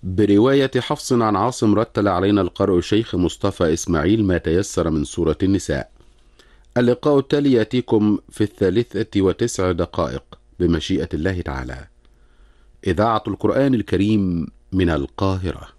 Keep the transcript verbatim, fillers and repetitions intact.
برواية حفص عن عاصم رتل علينا القارئ الشيخ مصطفى إسماعيل ما تيسر من سورة النساء. اللقاء التالي يأتيكم في الثالثة وتسع دقائق بمشيئة الله تعالى. إذاعة القرآن الكريم من القاهرة.